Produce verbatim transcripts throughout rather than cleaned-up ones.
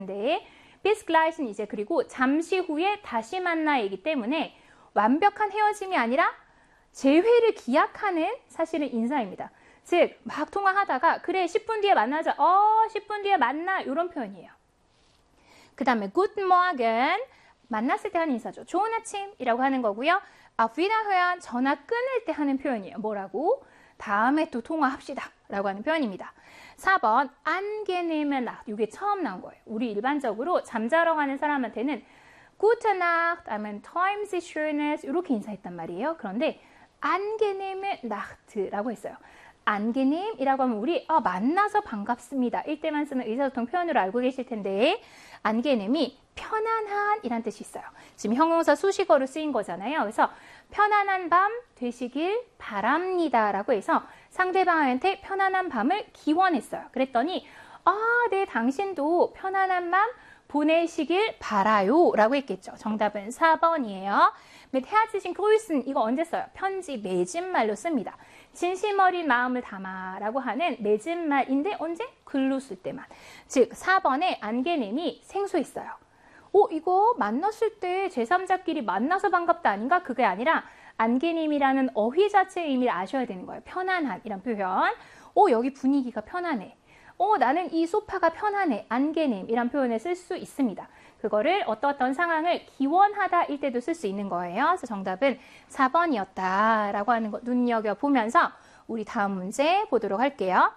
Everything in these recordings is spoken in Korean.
네, bis gleich는 이제 그리고 잠시 후에 다시 만나이기 때문에 완벽한 헤어짐이 아니라 재회를 기약하는 사실은 인사입니다. 즉, 막 통화하다가 그래 십 분 뒤에 만나자. 어, 십 분 뒤에 만나. 이런 표현이에요. 그 다음에 guten Morgen 만났을 때 하는 인사죠. 좋은 아침이라고 하는 거고요. auf Wiederhören 전화 끊을 때 하는 표현이에요. 뭐라고? 다음에 또 통화합시다 라고 하는 표현입니다. 사 번 angenehme Nacht. 이게 처음 나온 거예요. 우리 일반적으로 잠자러 가는 사람한테는 Gute Nacht, 아니면 Träumen Sie Schönes 이렇게 인사했단 말이에요. 그런데 angenehme Nacht라고 했어요. angenehm이라고 하면 우리 아, 만나서 반갑습니다. 이때만 쓰는 의사소통 표현으로 알고 계실 텐데 angenehm이 편안한 이란 뜻이 있어요. 지금 형용사 수식어로 쓰인 거잖아요. 그래서 편안한 밤 되시길 바랍니다 라고 해서 상대방한테 편안한 밤을 기원했어요. 그랬더니 아, 네, 당신도 편안한 밤 보내시길 바라요 라고 했겠죠. 정답은 사 번이에요. Mit herzlichen Grüßen 이거 언제 써요? 편지 맺은 말로 씁니다. 진심 어린 마음을 담아 라고 하는 맺은 말인데 언제? 글로 쓸 때만. 즉 사 번에 안개님이 생소했어요. 어, 이거 만났을 때 제삼자끼리 만나서 반갑다 아닌가? 그게 아니라 안개님이라는 어휘 자체의 의미를 아셔야 되는 거예요. 편안한 이란 표현. 어, 여기 분위기가 편안해. 어, 나는 이 소파가 편안해. 안개님 이란 표현을 쓸 수 있습니다. 그거를 어떤 어떤 상황을 기원하다 일 때도 쓸 수 있는 거예요. 그래서 정답은 사 번이었다라고 하는 거 눈여겨보면서 우리 다음 문제 보도록 할게요.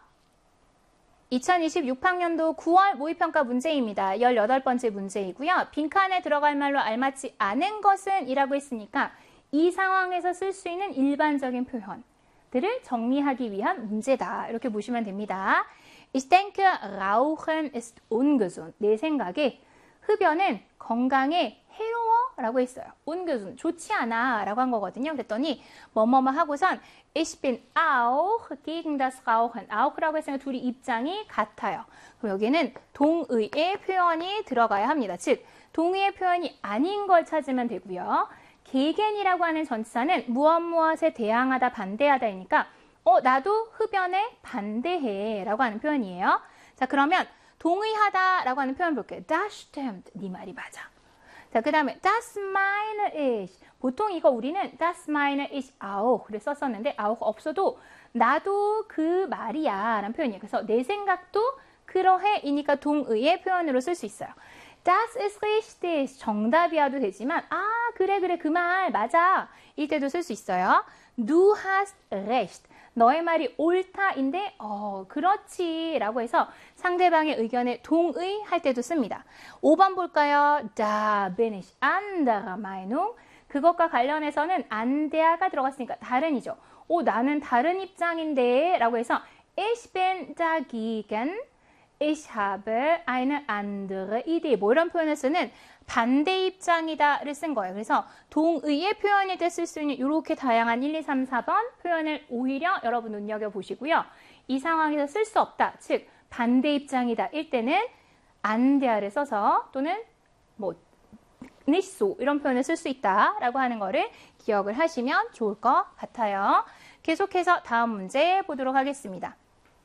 이천이십육 학년도 구월 모의평가 문제입니다. 열여덟 번째 문제이고요. 빈칸에 들어갈 말로 알맞지 않은 것은 이라고 했으니까 이 상황에서 쓸 수 있는 일반적인 표현들을 정리하기 위한 문제다. 이렇게 보시면 됩니다. Ich denke, Rauchen ist ungesund. 내 생각에 흡연은 건강에 해로워 라고 했어요. ungesund, 좋지 않아 라고 한 거거든요. 그랬더니 뭐뭐뭐 하고선 Ich bin auch gegen das Rauchen. auch라고 했으니까 둘이 입장이 같아요. 그럼 여기는 동의의 표현이 들어가야 합니다. 즉 동의의 표현이 아닌 걸 찾으면 되고요. gegen이라고 하는 전치사는 무엇 무엇에 대항하다 반대하다이니까 어 나도 흡연에 반대해 라고 하는 표현이에요. 자 그러면 동의하다 라고 하는 표현 볼게요. Das stimmt. 네 말이 맞아. 자, 그 다음에 das meine ich. 보통 이거 우리는 das meine ich auch 를 썼었는데 auch 없어도 나도 그 말이야 라는 표현이에요. 그래서 내 생각도 그러해 이니까 동의의 표현으로 쓸 수 있어요. Das ist richtig. 정답이어도 되지만 아 그래 그래 그 말 맞아 이때도 쓸 수 있어요. Du hast recht. 너의 말이 옳다인데 어 그렇지 라고 해서 상대방의 의견에 동의할 때도 씁니다. 오 번 볼까요? Da bin ich anderer Meinung. 그것과 관련해서는 ander가 들어갔으니까 다른이죠. 오 나는 다른 입장인데 라고 해서 Ich bin dagegen. Ich habe eine andere Idee. 뭐 이런 표현을 쓰는 반대 입장이다를 쓴 거예요. 그래서 동의의 표현일 때 쓸 수 있는 이렇게 다양한 일, 이, 삼, 사 번 표현을 오히려 여러분 눈여겨보시고요. 이 상황에서 쓸 수 없다. 즉 반대 입장이다. 일 때는 안데아를 써서 또는 뭐 nicht so 이런 표현을 쓸 수 있다라고 하는 거를 기억을 하시면 좋을 것 같아요. 계속해서 다음 문제 보도록 하겠습니다.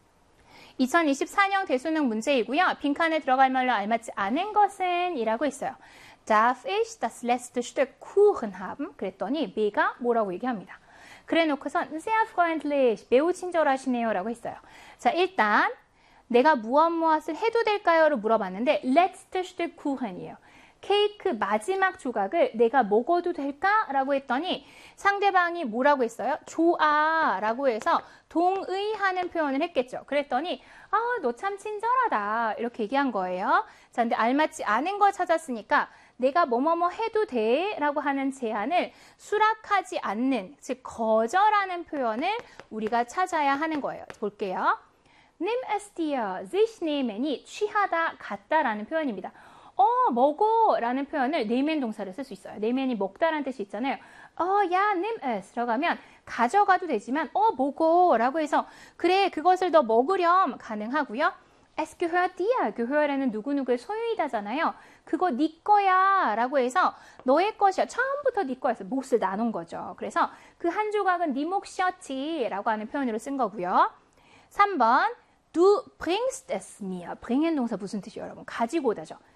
이천이십사 년 대수능 문제이고요. 빈칸에 들어갈 말로 알맞지 않은 것은 이라고 했어요. Darf ich das letzte Stück Kuchen haben? 그랬더니 B가 뭐라고 얘기합니다. 그래 놓고선 sehr freundlich, 매우 친절하시네요 라고 했어요. 자 일단 내가 무엇 무엇을 해도 될까요? 로 물어봤는데 letzte Stück Kuchen이에요. 케이크 마지막 조각을 내가 먹어도 될까? 라고 했더니 상대방이 뭐라고 했어요? 좋아 라고 해서 동의하는 표현을 했겠죠. 그랬더니 아, 너 참 친절하다 이렇게 얘기한 거예요. 자, 근데 알맞지 않은 걸 찾았으니까 내가 뭐뭐뭐 해도 돼 라고 하는 제안을 수락하지 않는, 즉 거절하는 표현을 우리가 찾아야 하는 거예요. 볼게요. Nimm es dir, sich nehmen이 취하다, 갖다라는 표현입니다. 어, 먹어 라는 표현을 nehmen 동사를 쓸 수 있어요. nehmen이 먹다라는 뜻이 있잖아요. 어, 야, nimm es 들어가면 가져가도 되지만 어, 먹어 라고 해서 그래, 그것을 너 먹으렴 가능하고요. Es gehört dir, gehör에는 누구누구의 소유이다잖아요. 그거 네 거야 라고 해서 너의 것이야. 처음부터 네 거였어. 몫을 나눈 거죠. 그래서 그 한 조각은 네 몫이었지 라고 하는 표현으로 쓴 거고요. 삼 번 Du bringst es mir. bring은 동사 무슨 뜻이에요, 여러분? 가지고 오다죠.